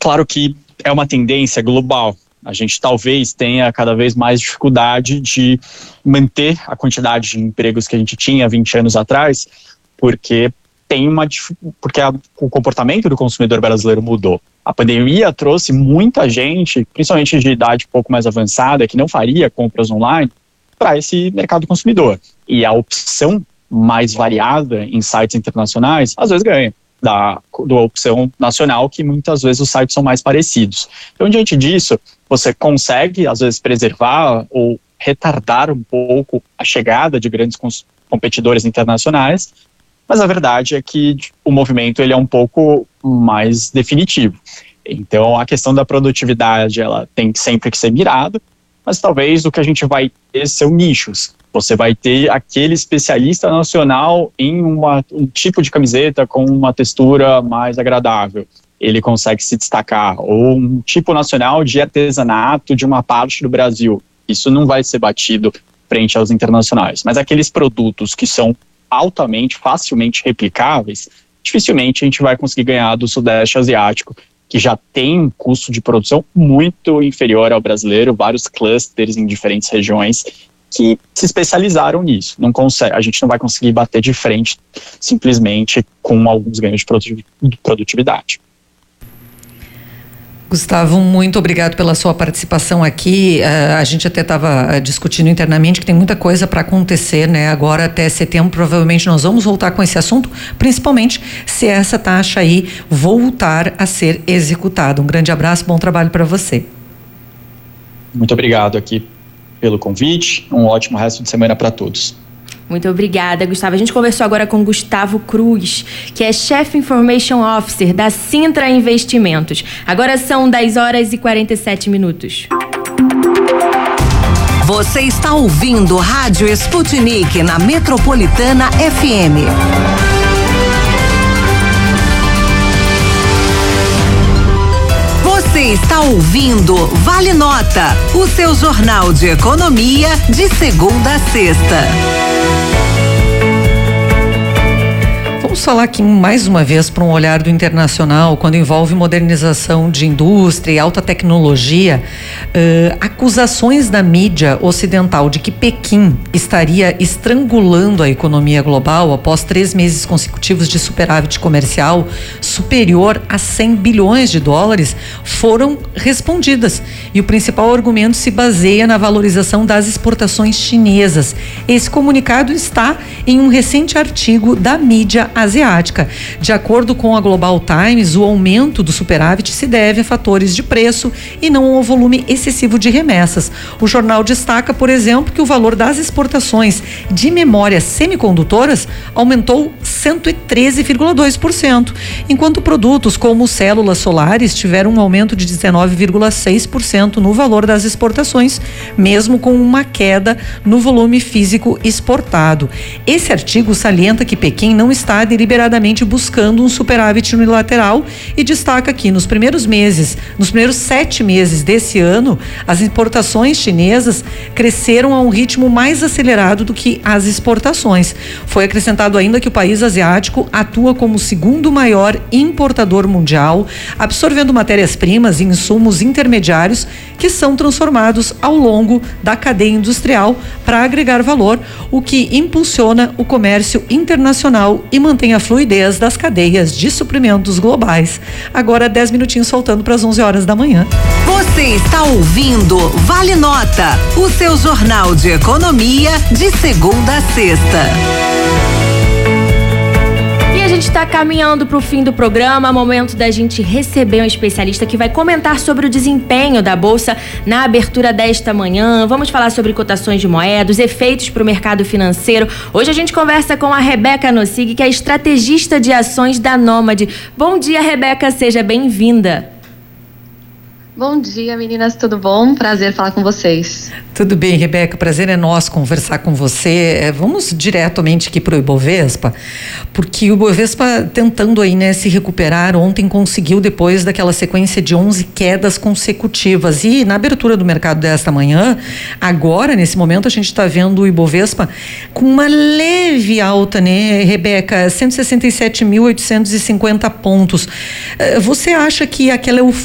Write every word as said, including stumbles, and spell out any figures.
Claro que é uma tendência global. A gente talvez tenha cada vez mais dificuldade de manter a quantidade de empregos que a gente tinha vinte anos atrás, porque tem uma porque a, o comportamento do consumidor brasileiro mudou. A pandemia trouxe muita gente, principalmente de idade um pouco mais avançada, que não faria compras online, para esse mercado consumidor. E a opção mais variada em sites internacionais, às vezes ganha da, da opção nacional, que muitas vezes os sites são mais parecidos. Então, diante disso, você consegue, às vezes, preservar ou retardar um pouco a chegada de grandes competidores internacionais, mas a verdade é que o movimento ele é um pouco mais definitivo. Então, a questão da produtividade ela tem sempre que ser mirada, mas talvez o que a gente vai ter são nichos. Você vai ter aquele especialista nacional em uma, um tipo de camiseta com uma textura mais agradável. Ele consegue se destacar. Ou um tipo nacional de artesanato de uma parte do Brasil. Isso não vai ser batido frente aos internacionais. Mas aqueles produtos que são altamente, facilmente replicáveis, dificilmente a gente vai conseguir ganhar do Sudeste Asiático, que já tem um custo de produção muito inferior ao brasileiro, vários clusters em diferentes regiões que se especializaram nisso. Não consegue, a gente não vai conseguir bater de frente simplesmente com alguns ganhos de produtividade. Gustavo, muito obrigado pela sua participação aqui. Uh, a gente até estava discutindo internamente que tem muita coisa para acontecer, né? Agora até setembro provavelmente nós vamos voltar com esse assunto, principalmente se essa taxa aí voltar a ser executada. Um grande abraço, bom trabalho para você. Muito obrigado aqui pelo convite, um ótimo resto de semana para todos. Muito obrigada, Gustavo. A gente conversou agora com Gustavo Cruz, que é Chief Information Officer da Cintra Investimentos. Agora são dez horas e quarenta e sete minutos. Você está ouvindo Rádio Sputnik na Metropolitana F M. Você está ouvindo Vale Nota, o seu jornal de economia de segunda a sexta. Vamos falar aqui mais uma vez para um olhar do internacional, quando envolve modernização de indústria e alta tecnologia, uh, acusações da mídia ocidental de que Pequim estaria estrangulando a economia global após três meses consecutivos de superávit comercial superior a cem bilhões de dólares foram respondidas. E o principal argumento se baseia na valorização das exportações chinesas. Esse comunicado está em um recente artigo da mídia asiática. De acordo com a Global Times, o aumento do superávit se deve a fatores de preço e não ao volume excessivo de remessas. O jornal destaca, por exemplo, que o valor das exportações de memórias semicondutoras aumentou cento e treze vírgula dois por cento, enquanto produtos como células solares tiveram um aumento de dezenove vírgula seis por cento no valor das exportações, mesmo com uma queda no volume físico exportado. Esse artigo salienta que Pequim não está deliberadamente buscando um superávit unilateral e destaca que nos primeiros meses, nos primeiros sete meses desse ano, as importações chinesas cresceram a um ritmo mais acelerado do que as exportações. Foi acrescentado ainda que o país asiático atua como o segundo maior importador mundial, absorvendo matérias-primas e insumos intermediários que são transformados ao longo da cadeia industrial para agregar valor, o que impulsiona o comércio internacional e mantém a fluidez das cadeias de suprimentos globais. Agora dez minutinhos faltando para as onze horas da manhã. Você está ouvindo Vale Nota, o seu jornal de economia de segunda a sexta. A gente está caminhando para o fim do programa, momento da gente receber um especialista que vai comentar sobre o desempenho da Bolsa na abertura desta manhã. Vamos falar sobre cotações de moedas, efeitos para o mercado financeiro. Hoje a gente conversa com a Rebeca Nossig, que é estrategista de ações da Nômade. Bom dia, Rebeca, seja bem-vinda. Bom dia, meninas, tudo bom? Prazer falar com vocês. Tudo bem, Rebeca, prazer é nosso conversar com você. Vamos diretamente aqui para o Ibovespa, porque o Ibovespa tentando aí, né, se recuperar, ontem conseguiu depois daquela sequência de onze quedas consecutivas e na abertura do mercado desta manhã, agora nesse momento a gente está vendo o Ibovespa com uma leve alta, né, Rebeca, cento e sessenta e sete mil oitocentos e cinquenta pontos. Você acha que aquela